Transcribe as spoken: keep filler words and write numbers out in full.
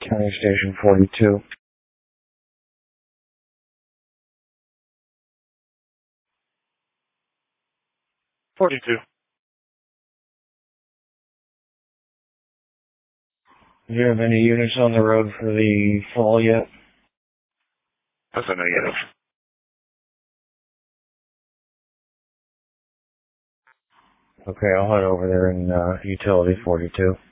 County Station forty-two. forty-two. Do you have any units on the road for the fall yet? That's a negative. Okay, I'll head over there in uh, Utility forty-two.